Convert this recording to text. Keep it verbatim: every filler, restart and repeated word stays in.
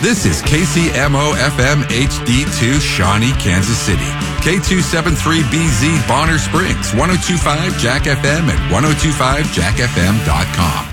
This is K C M O F M H D two, Shawnee, Kansas City. K two seventy-three B Z, Bonner Springs, ten twenty-five Jack F M, and ten twenty-five jack f m dot com.